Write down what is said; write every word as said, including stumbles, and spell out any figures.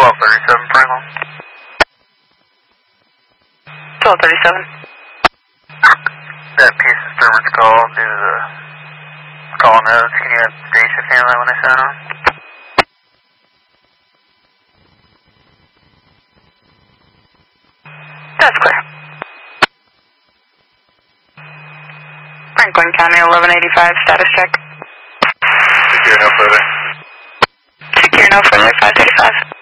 twelve thirty-seven, Franklin. twelve thirty-seven. That piece of disturbance call due to the call notes. Can you have day shift handle that when I sign on? That's clear. Franklin County eleven eighty-five, status check. Secure, no further. Secure, no further, five thirty-five.